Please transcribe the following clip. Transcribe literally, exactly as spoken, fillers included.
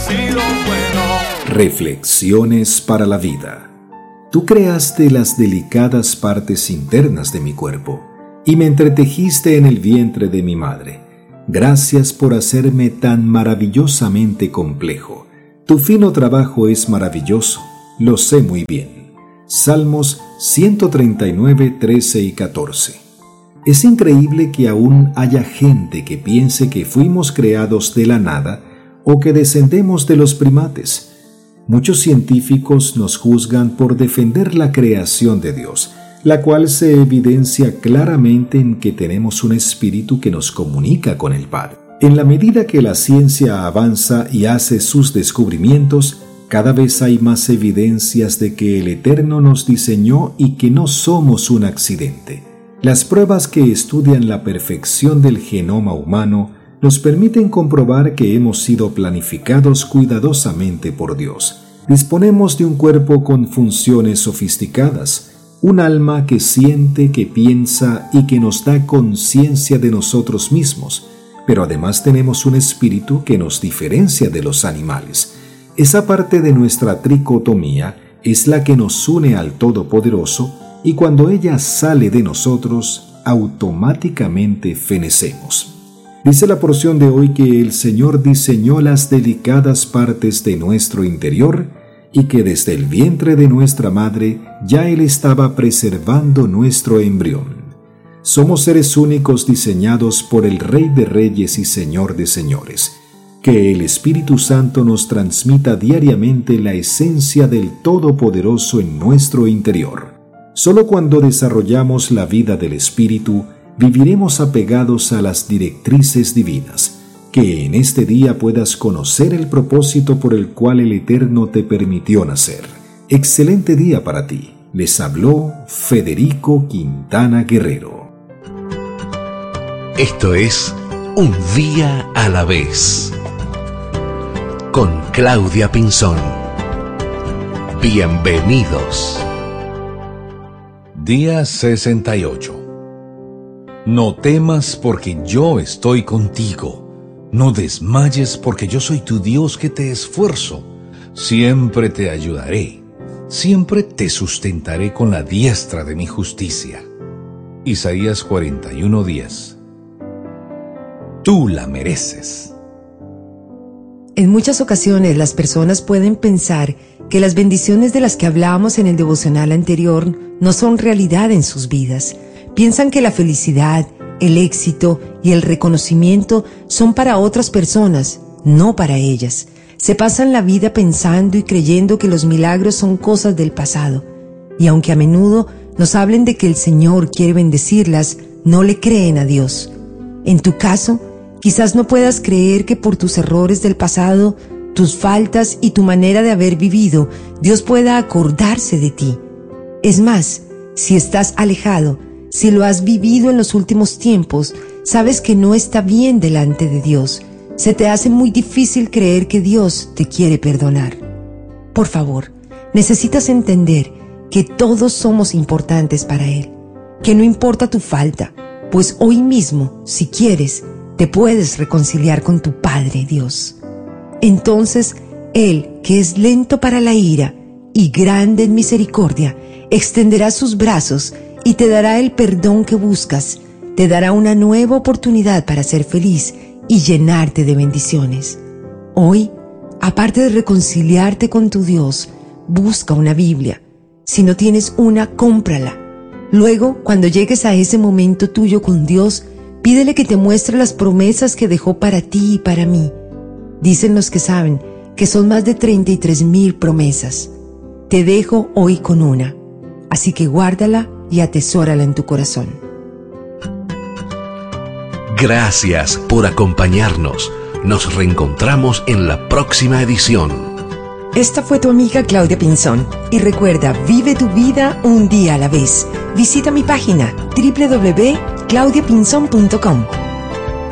sido bueno. Reflexiones para la vida. Tú creaste las delicadas partes internas de mi cuerpo y me entretejiste en el vientre de mi madre. Gracias por hacerme tan maravillosamente complejo. Tu fino trabajo es maravilloso, lo sé muy bien. Salmos ciento treinta y nueve, trece y catorce. Es increíble que aún haya gente que piense que fuimos creados de la nada o que descendemos de los primates. Muchos científicos nos juzgan por defender la creación de Dios, la cual se evidencia claramente en que tenemos un espíritu que nos comunica con el Padre. En la medida que la ciencia avanza y hace sus descubrimientos, cada vez hay más evidencias de que el Eterno nos diseñó y que no somos un accidente. Las pruebas que estudian la perfección del genoma humano nos permiten comprobar que hemos sido planificados cuidadosamente por Dios. Disponemos de un cuerpo con funciones sofisticadas, un alma que siente, que piensa y que nos da conciencia de nosotros mismos, pero además tenemos un espíritu que nos diferencia de los animales. Esa parte de nuestra tricotomía es la que nos une al Todopoderoso y cuando ella sale de nosotros, automáticamente fenecemos. Dice la porción de hoy que el Señor diseñó las delicadas partes de nuestro interior y que desde el vientre de nuestra madre ya Él estaba preservando nuestro embrión. Somos seres únicos diseñados por el Rey de Reyes y Señor de Señores. Que el Espíritu Santo nos transmita diariamente la esencia del Todopoderoso en nuestro interior. Solo cuando desarrollamos la vida del Espíritu, viviremos apegados a las directrices divinas. Que en este día puedas conocer el propósito por el cual el Eterno te permitió nacer. Excelente día para ti. Les habló Federico Quintana Guerrero. Esto es Un Día a la Vez, con Claudia Pinzón. Bienvenidos. Día sesenta y ocho. No temas porque yo estoy contigo. No desmayes porque yo soy tu Dios que te esfuerzo. Siempre te ayudaré. Siempre te sustentaré con la diestra de mi justicia. Isaías cuarenta y uno, diez. Tú la mereces. En muchas ocasiones las personas pueden pensar que las bendiciones de las que hablábamos en el devocional anterior no son realidad en sus vidas. Piensan que la felicidad, el éxito y el reconocimiento son para otras personas, no para ellas. Se pasan la vida pensando y creyendo que los milagros son cosas del pasado. Y aunque a menudo nos hablen de que el Señor quiere bendecirlas, no le creen a Dios. En tu caso, quizás no puedas creer que por tus errores del pasado, tus faltas y tu manera de haber vivido, Dios pueda acordarse de ti. Es más, si estás alejado, si lo has vivido en los últimos tiempos, sabes que no está bien delante de Dios. Se te hace muy difícil creer que Dios te quiere perdonar. Por favor, necesitas entender que todos somos importantes para Él, que no importa tu falta, pues hoy mismo, si quieres, te puedes reconciliar con tu Padre Dios. Entonces, Él, que es lento para la ira y grande en misericordia, extenderá sus brazos y te dará el perdón que buscas, te dará una nueva oportunidad para ser feliz y llenarte de bendiciones. Hoy, aparte de reconciliarte con tu Dios, busca una Biblia. Si no tienes una, cómprala. Luego, cuando llegues a ese momento tuyo con Dios, pídele que te muestre las promesas que dejó para ti y para mí. Dicen los que saben que son más de treinta y tres mil promesas. Te dejo hoy con una, así que guárdala y atesórala en tu corazón. Gracias por acompañarnos. Nos reencontramos en la próxima edición. Esta fue tu amiga Claudia Pinzón. Y recuerda, vive tu vida un día a la vez. Visita mi página doble u doble u doble u punto claudia pinzón punto com.